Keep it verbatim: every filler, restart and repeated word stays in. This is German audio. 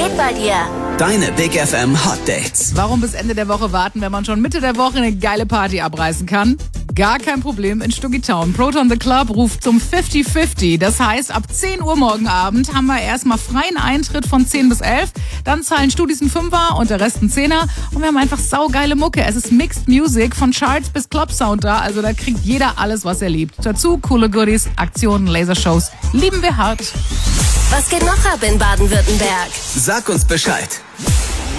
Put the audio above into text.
geht bei dir? Deine Big F M Hot Dates. Warum bis Ende der Woche warten, wenn man schon Mitte der Woche eine geile Party abreißen kann? Gar kein Problem in Stuggy Town. Proton The Club ruft zum fünfzig fünfzig. Das heißt, ab zehn Uhr morgen Abend haben wir erstmal freien Eintritt von zehn bis elf. Dann zahlen Studis ein Fünfer und der Rest ein Zehner. Und wir haben einfach saugeile Mucke. Es ist Mixed Music von Charts bis Club Sound da. Also da kriegt jeder alles, was er liebt. Dazu coole Goodies, Aktionen, Lasershows. Lieben wir hart. Was geht noch ab in Baden-Württemberg? Sag uns Bescheid.